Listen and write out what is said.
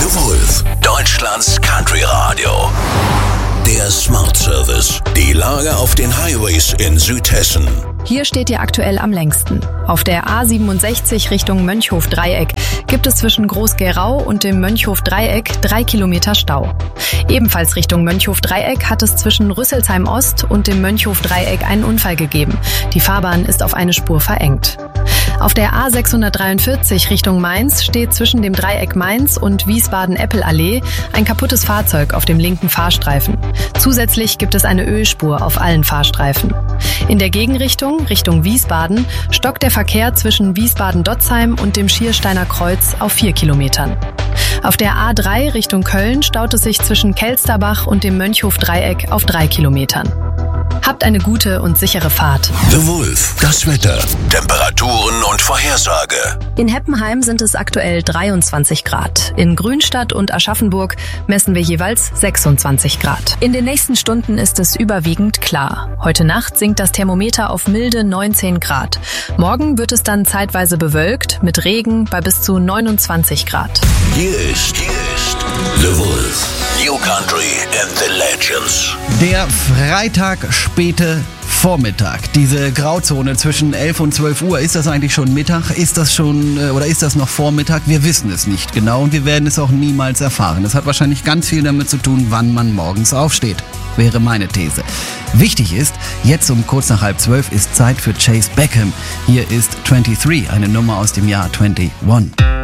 The Wolf, Deutschlands Country Radio. Der Smart Service. Die Lage auf den Highways in Südhessen. Hier steht ihr aktuell am längsten. Auf der A67 Richtung Mönchhof-Dreieck gibt es zwischen Groß-Gerau und dem Mönchhof-Dreieck 3 Kilometer Stau. Ebenfalls Richtung Mönchhof-Dreieck hat es zwischen Rüsselsheim-Ost und dem Mönchhof-Dreieck einen Unfall gegeben. Die Fahrbahn ist auf eine Spur verengt. Auf der A643 Richtung Mainz steht zwischen dem Dreieck Mainz und Wiesbaden-Eppel-Allee ein kaputtes Fahrzeug auf dem linken Fahrstreifen. Zusätzlich gibt es eine Ölspur auf allen Fahrstreifen. In der Gegenrichtung, Richtung Wiesbaden, stockt der Verkehr zwischen Wiesbaden-Dotzheim und dem Schiersteiner Kreuz auf 4 Kilometern. Auf der A3 Richtung Köln staut es sich zwischen Kelsterbach und dem Mönchhof-Dreieck auf 3 Kilometern. Habt eine gute und sichere Fahrt. The Wolf, das Wetter, Temperaturen und Vorhersage. In Heppenheim sind es aktuell 23 Grad. In Grünstadt und Aschaffenburg messen wir jeweils 26 Grad. In den nächsten Stunden ist es überwiegend klar. Heute Nacht sinkt das Thermometer auf milde 19 Grad. Morgen wird es dann zeitweise bewölkt mit Regen bei bis zu 29 Grad. Hier ist The Wolf. New Country and the Legends. Der Freitag späte Vormittag. Diese Grauzone zwischen 11 und 12 Uhr. Ist das eigentlich schon Mittag? Ist das schon oder ist das noch Vormittag? Wir wissen es nicht genau und wir werden es auch niemals erfahren. Das hat wahrscheinlich ganz viel damit zu tun, wann man morgens aufsteht. Wäre meine These. Wichtig ist, jetzt um kurz nach 11:30 ist Zeit für Chase Beckham. Hier ist 23, eine Nummer aus dem Jahr 21.